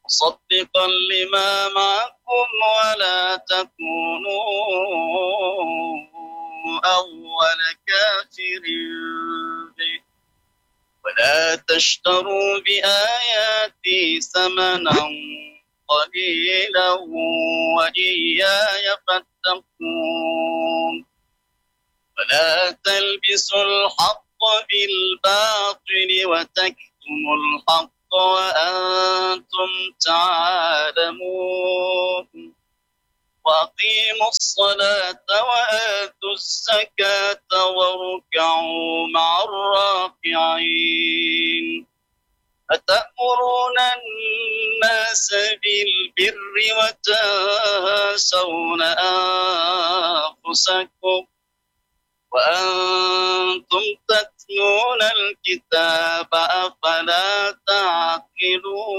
مصدقا لما معكم ولا تكونوا أول كافر به ولا تشتروا بآياتي ثمنا قليلا وإياي فاتقون ولا تلبسوا الحق بالباطل وتكتموا الحق وأنتم تعلمون وأقيموا الصلاة وآتوا الزكاة واركعوا مع الراكعين أتأمرون الناس بالبر وتنسون أنفسكم وأنتم تتلون الكتاب أفلا تعقلون